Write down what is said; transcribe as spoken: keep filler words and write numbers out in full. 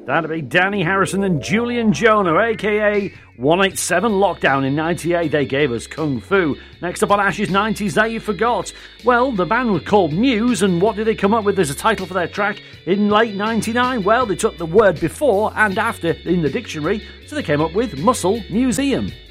That'd be Danny Harrison and Julian Jonah, aka one eighty-seven Lockdown in ninety-eight. They gave us Kung Fu. Next up on Ash's nineties That You Forgot. Well, the band was called Muse, and what did they come up with as a title for their track in late ninety-nine? Well, they took the word before and after in the dictionary, so they came up with Muscle Museum.